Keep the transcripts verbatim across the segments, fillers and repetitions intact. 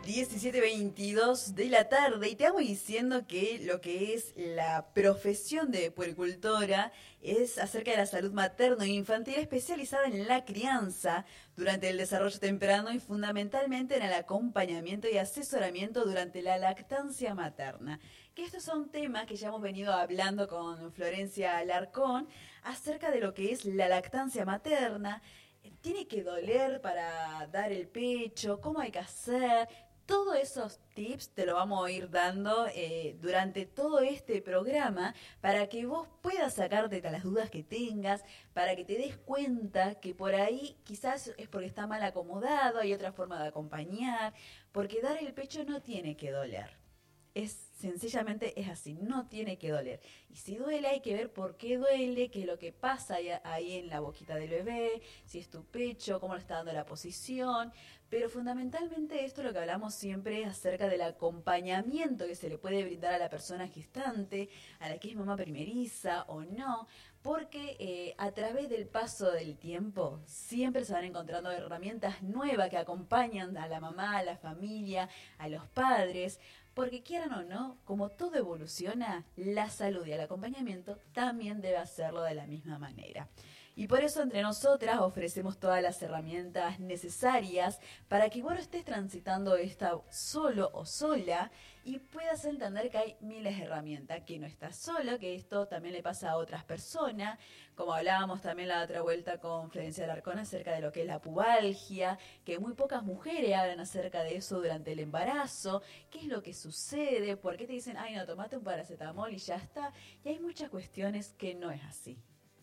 diecisiete veintidós de la tarde y te vamos diciendo que lo que es la profesión de puericultora es acerca de la salud materno e infantil especializada en la crianza durante el desarrollo temprano y fundamentalmente en el acompañamiento y asesoramiento durante la lactancia materna. Que estos son temas que ya hemos venido hablando con Florencia Alarcón acerca de lo que es la lactancia materna. Tiene que doler para dar el pecho, cómo hay que hacer. Todos esos tips te lo vamos a ir dando eh, durante todo este programa para que vos puedas sacarte las dudas que tengas, para que te des cuenta que por ahí quizás es porque está mal acomodado, hay otra forma de acompañar, porque dar el pecho no tiene que doler. Es sencillamente es así, no tiene que doler. Y si duele hay que ver por qué duele, qué es lo que pasa ahí, ahí en la boquita del bebé, si es tu pecho, cómo le está dando la posición. Pero fundamentalmente esto lo que hablamos siempre es acerca del acompañamiento que se le puede brindar a la persona gestante, a la que es mamá primeriza o no, porque eh, a través del paso del tiempo siempre se van encontrando herramientas nuevas que acompañan a la mamá, a la familia, a los padres. Porque quieran o no, como todo evoluciona, la salud y el acompañamiento también debe hacerlo de la misma manera. Y por eso entre nosotras ofrecemos todas las herramientas necesarias para que vos no estés transitando esta solo o sola y puedas entender que hay miles de herramientas, que no estás solo, que esto también le pasa a otras personas, como hablábamos también la otra vuelta con Florencia Alarcón acerca de lo que es la pubalgia, que muy pocas mujeres hablan acerca de eso durante el embarazo, qué es lo que sucede, por qué te dicen, ay no, tomate un paracetamol y ya está, y hay muchas cuestiones que no es así.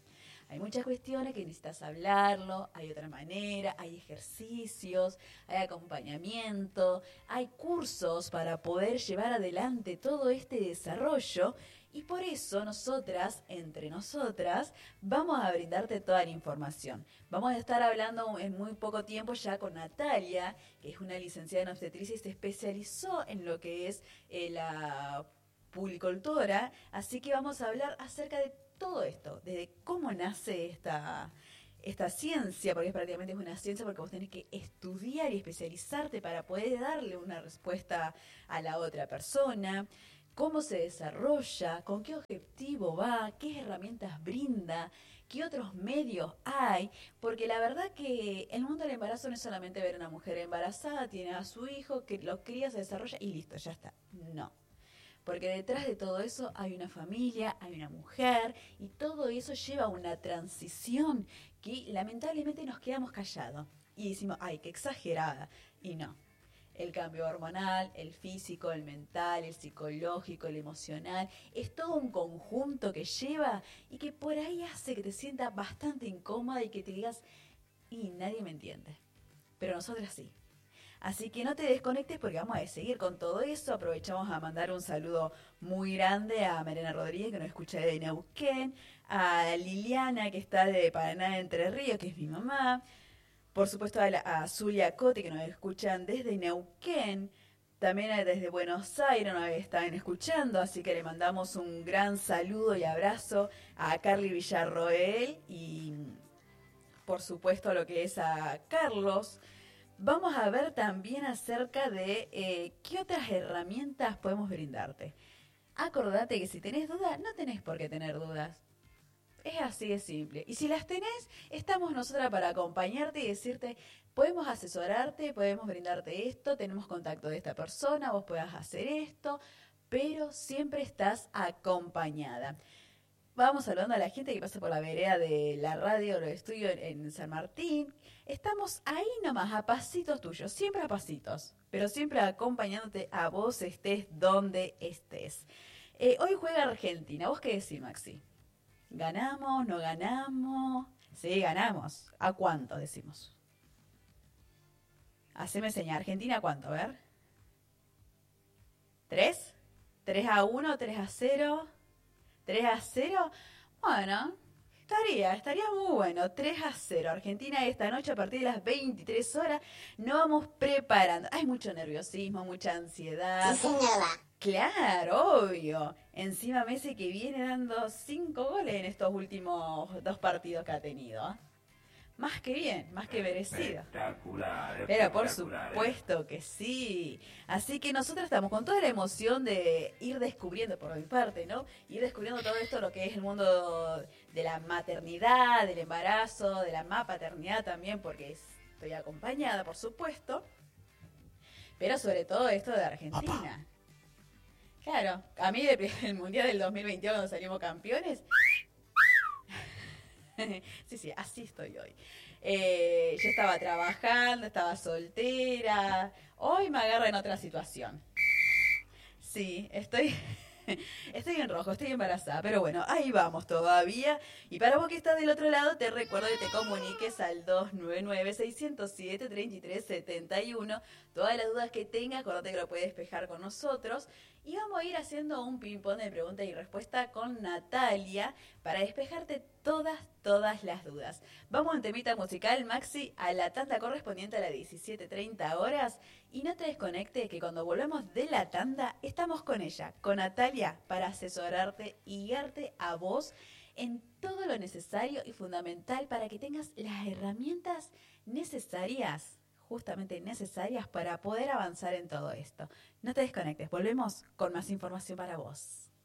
Hay muchas cuestiones que necesitas hablarlo, hay otra manera, hay ejercicios, hay acompañamiento, hay cursos para poder llevar adelante todo este desarrollo y por eso nosotras, entre nosotras, vamos a brindarte toda la información. Vamos a estar hablando en muy poco tiempo ya con Natalia, que es una licenciada en obstetricia y se especializó en lo que es eh, la puericultora, así que vamos a hablar acerca de todo esto, desde cómo nace esta, esta ciencia, porque prácticamente es una ciencia porque vos tenés que estudiar y especializarte para poder darle una respuesta a la otra persona, cómo se desarrolla, con qué objetivo va, qué herramientas brinda, qué otros medios hay, porque la verdad que el mundo del embarazo no es solamente ver a una mujer embarazada, tiene a su hijo, que lo cría, se desarrolla y listo, ya está. No. Porque detrás de todo eso hay una familia, hay una mujer, y todo eso lleva a una transición que lamentablemente nos quedamos callados. Y decimos, ay, qué exagerada. Y no. El cambio hormonal, el físico, el mental, el psicológico, el emocional, es todo un conjunto que lleva y que por ahí hace que te sientas bastante incómoda y que te digas, y nadie me entiende. Pero nosotras sí. Así que no te desconectes porque vamos a seguir con todo eso. Aprovechamos a mandar un saludo muy grande a Mariana Rodríguez, que nos escucha de Neuquén, a Liliana, que está de Paraná, Entre Ríos, que es mi mamá. Por supuesto a, la, a Zulia Cote, que nos escuchan desde Neuquén. También desde Buenos Aires nos están escuchando, así que le mandamos un gran saludo y abrazo a Carly Villarroel y, por supuesto, a lo que es a Carlos. Vamos a ver también acerca de eh, qué otras herramientas podemos brindarte. Acordate que si tenés dudas, no tenés por qué tener dudas. Es así de simple. Y si las tenés, estamos nosotras para acompañarte y decirte, podemos asesorarte, podemos brindarte esto, tenemos contacto de esta persona, vos puedas hacer esto, pero siempre estás acompañada. Vamos saludando a la gente que pasa por la vereda de la radio, los estudios en San Martín. Estamos ahí nomás, a pasitos tuyos, siempre a pasitos, pero siempre acompañándote a vos estés donde estés. Eh, hoy juega Argentina, ¿vos qué decís, Maxi? ¿Ganamos? ¿No ganamos? Sí, ganamos. ¿A cuánto decimos? Haceme señal. ¿Argentina cuánto? A ver. ¿Tres? ¿Tres a uno? ¿Tres a cero? ¿tres a cero? Bueno, estaría, estaría muy bueno. tres a cero. Argentina esta noche a partir de las veintitrés horas nos vamos preparando. Hay mucho nerviosismo, mucha ansiedad. Sí, señora. Claro, obvio. Encima Messi que viene dando cinco goles en estos últimos dos partidos que ha tenido. Más que bien, más que merecido. Espectacular, Pero por espectacular. ¿eh? supuesto que sí. Así que nosotros estamos con toda la emoción de ir descubriendo, por mi parte, ¿no? Ir descubriendo todo esto, lo que es el mundo de la maternidad, del embarazo, de la mapaternidad también, porque estoy acompañada, por supuesto. Pero sobre todo esto de Argentina. Claro, a mí de- el Mundial del dos mil veintidós cuando salimos campeones. Sí, sí, así estoy hoy. Eh, yo estaba trabajando, estaba soltera. Hoy me agarra en otra situación. Sí, estoy, estoy en rojo, estoy embarazada, pero bueno, ahí vamos todavía. Y para vos que estás del otro lado, te recuerdo que te comuniques al dos nueve nueve, seis cero siete, tres tres siete uno. Todas las dudas que tengas, acordate que lo puedes despejar con nosotros. Y vamos a ir haciendo un ping-pong de pregunta y respuesta con Natalia para despejarte todas, todas las dudas. Vamos en temita musical, Maxi, a la tanda correspondiente a las diecisiete treinta horas. Y no te desconectes que cuando volvemos de la tanda, estamos con ella, con Natalia, para asesorarte y guiarte a vos en todo lo necesario y fundamental para que tengas las herramientas necesarias, justamente necesarias para poder avanzar en todo esto. No te desconectes, volvemos con más información para vos.